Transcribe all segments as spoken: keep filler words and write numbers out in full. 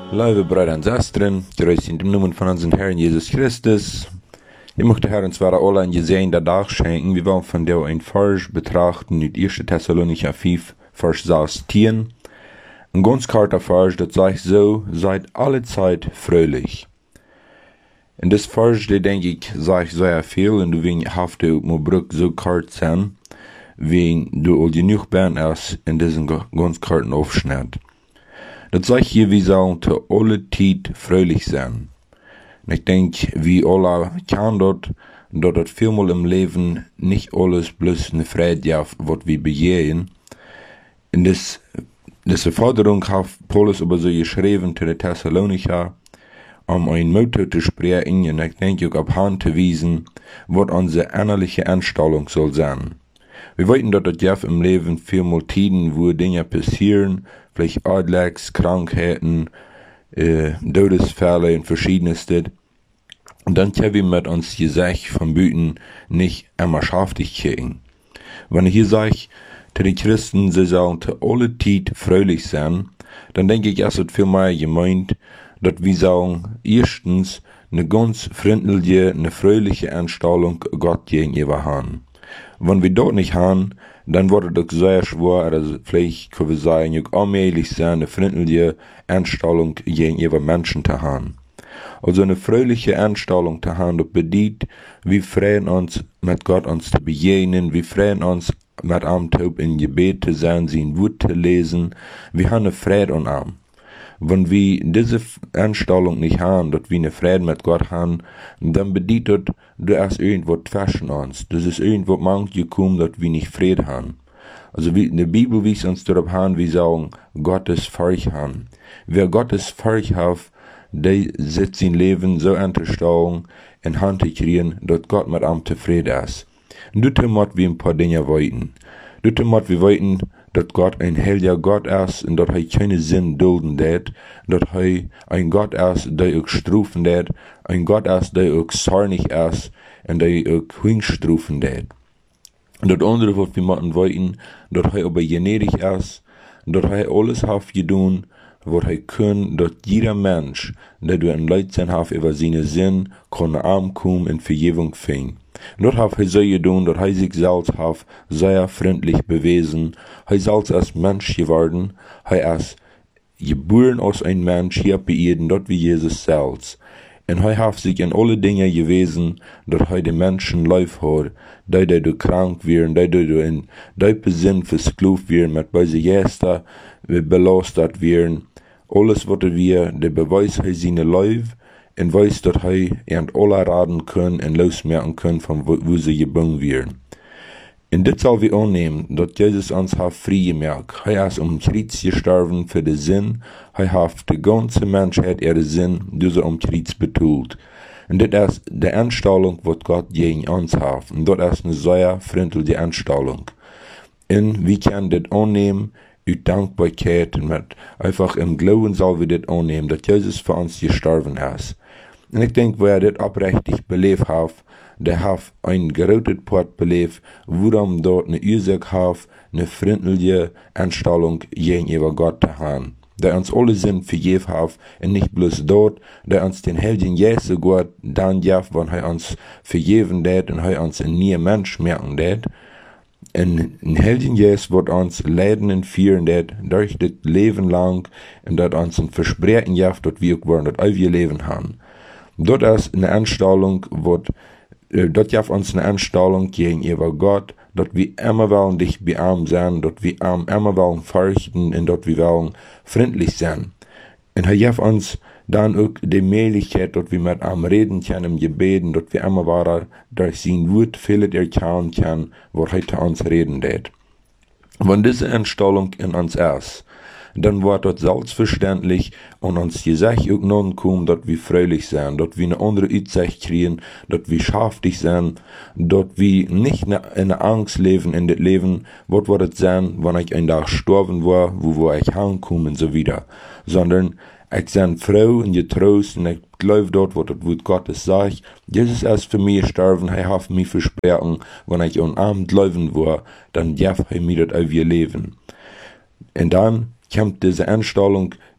Lieve Brüder und Schwestern, grüß in dem Namen von unserem Herrn Jesus Christus. Ich möchte Herr uns zwar alle ein Gesehen der Tag schenken. Wir wollen von dir ein Vers betrachten, in erster Thessalonicher fünf, Vers sechzehn. Ein ganz karter Vers, das sagt so, seid alle Zeit fröhlich. In das Vers, der denke ich, sagt sehr viel, und du wirst hafte mo brück so kart sein, wie du all genug bist, als in diesem ganz karten Aufschnitt. Das sagt hier, wir sollen zu alle Zeit fröhlich sein. Und ich denke, wir alle kennen dort, dass das vielmal im Leben nicht alles bloß eine Freude ist, was wir begehen. In das, diese Forderung hat Paulus aber so geschrieben zu den Thessalonicher, um ein Motto zu sprechen, und ich denke auch auf Hand zu wiesen, was unsere innerliche Einstellung soll sein. Wir wissen, dass das ja im Leben vielmal Tiden, wo Dinge passieren, vielleicht Adlegs, Krankheiten, äh, Todesfälle und verschiedenes. Und dann können wir mit uns Gesicht von Büten nicht immer schaftig kriegen. Wenn ich hier sage, zu den Christen, sie sollen zu alle Zeit fröhlich sein, dann denke ich, es wird viel mehr gemeint, dass wir sollen erstens eine ganz freundliche, eine fröhliche Einstellung Gott gegenüber haben. Wenn wir dort nicht haben, dann wird es sehr schwer, also vielleicht können wir sagen, auch allmählich sein, eine freundliche Einstellung gegenüber Menschen zu haben. Also eine fröhliche Einstellung zu haben, das bedeutet, wir freuen uns, mit Gott uns zu begegnen, wir freuen uns, mit ihm in Gebet zu sein, sein Wort zu lesen, wir haben eine Freude an ihm. Wenn wir diese Einstellung nicht haben, dass wir eine Freude mit Gott haben, dann bedeutet das, du hast irgendwo zwischen uns. Das ist irgendwo manchmal gekommen, dass wir nicht Frieden haben. Also wie in der Bibel wies uns darauf an, wir sagen, Gottes Furcht haben. Wer Gottes Furcht hat, der setzt sein Leben so an der Steuerung in Hand zu kriegen, dass Gott mit ihm zufrieden ist. Und dort müssen wir ein paar Dinge weiten. Dort müssen wir weiten, dass Gott ein heiliger Gott ist und dass er keine Sinn dulden wird, dass er ein Gott ist, der auch strufen wird, ein Gott ist, der auch zornig ist und der auch hinstrufen wird. Und das andere, was wir machen wollten, dass er aber gnädig ist, dass er alles hat getan, was er kann, dass jeder Mensch, der durch ein Leidsein hat über seine Sinn, kann ankommen und Vergebung finden. Und dort hat er so getan, dass er sich selbst hat sehr freundlich bewiesen. Er selbst als Mensch geworden, er ist geboren als ein Mensch hier bei Eden, dort wie Jesus selbst. Und er hat sich in alle Dinge gewesen, dass er den Menschen lief hat, die die krank werden, die die in tiefen Sinn versklavt werden, mit böse Gäste belastet werden. Alles, was wir, der Beweis hat seine Leib, und weiß, dass er und alle raten können und losmerken können, von wo, wo sie gebunden werden. Und das soll wir annehmen, dass Jesus uns hat frei gemerkt. Er ist um Kreuz gestorben für den Sinn. Er hat die ganze Menschheit ihren Sinn, die um Kreuz betont. Und das ist die Einstellung, was Gott gegen uns hat. Und das ist eine sehr freundliche Einstellung. Und wir können das annehmen, aus Dankbarkeit und mit einfach im Glauben soll wir das annehmen, dass Jesus für uns gestorben ist. Und ich denke, wer das abrechtig belebt hat, der hat ein gerotet Port belebt, worum dort eine Ursache hat, eine freundliche Einstellung gegenüber Gott zu haben. Der uns alle Sinn vergeben hat, und nicht bloß dort, der uns den Heiligen Jesus Gott dann gibt, wenn er uns vergeben hat und er uns ein neuer Mensch merken hat. En een Heiligen Jesus wird uns leiden und führen, dat durch das Leben lang, und dat uns ein Versprechen gibt, dass wir auch wollen, dass wir Leben haben. Dort ist eine Einstellung, wird, äh, dort gibt uns eine Einstellung gegenüber Gott, dass wir immer wollen dich bei ihm sein, dass wir ihm immer wollen fürchten und dass wir wollen freundlich sein. Und er gibt uns dann auch die Möglichkeit, dass wir mit ihm reden können im Gebeten, dass wir immer weiter durch sein Wort vieles erkennen können, was er zu uns reden wird. Wenn diese Einstellung in uns ist, dann wird das selbstverständlich und uns gesagt auch nun kommen, dass wir fröhlich sind, dass wir eine andere Aussicht kriegen, dass wir schaftig sind, dass wir nicht in eine Angst leben in das Leben, was wird es sein, wenn ich ein Tag sterben war, wo, wo ich heimkomme und so wieder, sondern ich bin froh und getrost und ich glaube dort, was das Wort Gottes sagt. Jesus ist für mich gestorben, er hat mich versprochen, wenn ich am Abend leben war, dann darf er mir das auch wieder leben. Und dann kommt diese Einstellung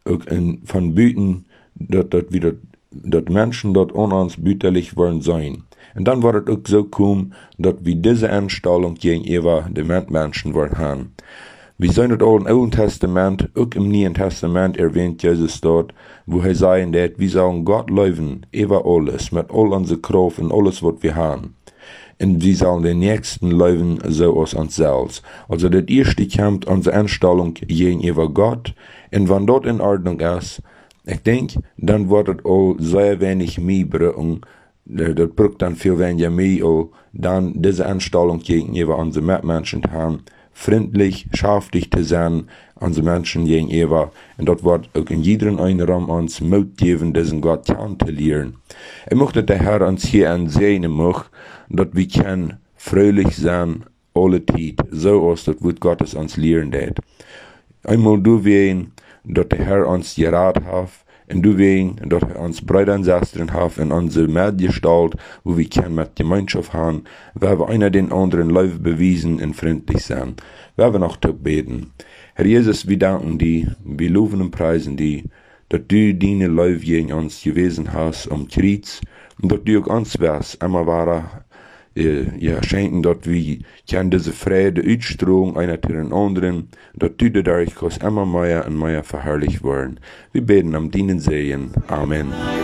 auch in, von Büten, dass, dass, wieder, dass Menschen dort ohne uns büterlich wollen sein. Und dann war es auch so kom, dass wir diese Einstellung gegenüber den Menschen wollen haben. Wir sehen das auch im Alten Testament, auch im Neuen Testament erwähnt Jesus dort, wo er sagt, dass wir sollen Gott leben über alles, mit all unserer Kraft und alles, was wir haben. Und wir sollen den Nächsten leben so aus uns selbst. Also das erste kommt unsere Einstellung gegenüber Gott. Und wenn dort in Ordnung ist, ich denke, dann wird es auch sehr wenig mehr brauchen. Das braucht dann viel weniger mehr, auch dann diese Einstellung gegenüber unseren Mitmenschen zu haben, freundlich, scharflich zu sein, unseren Menschen gegenüber. Und dort wird auch in jedem einen Raum uns Mut geben, diesen Gott kennenzulernen. Ich möchte der Herr uns hier ansehen mag, dass wir können fröhlich sein, alle Zeit, so aus, das wird Gottes uns lehren wird. Einmal du wehen, dass der Herr uns gerat hat, und du wehen, dass er uns Brüder und Schwestern hat in unsere Mitgestalt, wo wir können mit Gemeinschaft haben, weil wir einer den anderen Liebe bewiesen und freundlich sein. Wir werden auch beten. Herr Jesus, wir danken dir, wir loben und preisen dir, dass du deine Liebe gegen uns gewesen hast, um Kreuz, und dass du auch uns wärst, immer wahrer, äh, ja, schenken, dass wir können diese Freude ausstrahlen, einer zu den anderen, dass du dadurch kannst immer mehr und mehr verherrlicht werden. Wir beten am deinen Segen. Amen.